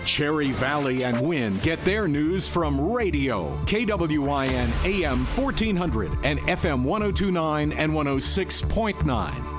Cherry Valley and Wynn get their news from radio. KWIN AM 1400 and FM 1029 and 106.9.